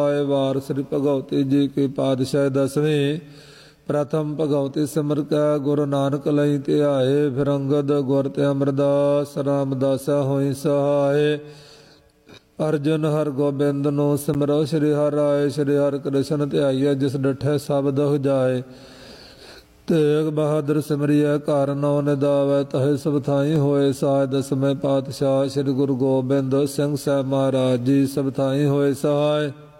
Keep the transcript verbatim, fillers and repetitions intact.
ਵਾਰ ਸ੍ਰੀ ਭਗਵਤੀ ਜੀ ਕੀ ਪਾਤਸ਼ਾਹ ਦਸਵੇਂ। ਪ੍ਰਥਮ ਭਗਵਤੀ ਸਿਮਰ ਕੈ ਗੁਰੂ ਨਾਨਕ ਲਈ ਧਿਆਏ। ਫਿਰ ਅੰਗਦ ਗੁਰ ਤੇ ਅਮਰਦਾਸ ਰਾਮਦਾਸਾ ਹੋਈ ਸਹਾਏ। ਅਰਜੁਨ ਹਰ ਗੋਬਿੰਦ ਨੂੰ ਸਿਮਰੋ ਸ਼੍ਰੀ ਹਰਿ ਰਾਏ। ਸ਼੍ਰੀ ਹਰਿ ਕ੍ਰਿਸ਼ਨ ਧਿਆਈਐ ਜਿਸ ਡਿਠੈ ਸਬਦ ਹੁਜਾਏ। ਤੇਗ ਬਹਾਦਰ ਸਿਮਰਿਐ ਘਰ ਨੌ ਨਿਦਾਵੈ। ਤਹੇ ਸਭ ਥਾਈ ਹੋਏ ਸਹਾਇ। ਦਸਵੇਂ ਪਾਤਸ਼ਾਹ ਸ੍ਰੀ ਗੁਰੂ ਗੋਬਿੰਦ ਸਿੰਘ ਸਾਹਿਬ ਮਹਾਰਾਜ ਜੀ ਸਭ ਥਾਈ ਹੋਏ ਸਹਾਇ।